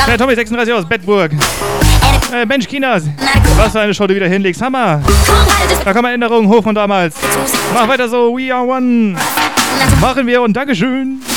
Der Tommy 36 aus Bedburg. Mensch, Kinas, was für eine Show du wieder hinlegst. Hammer. Da kommen Änderungen hoch von damals. Mach weiter so. We are one. Machen wir und Dankeschön.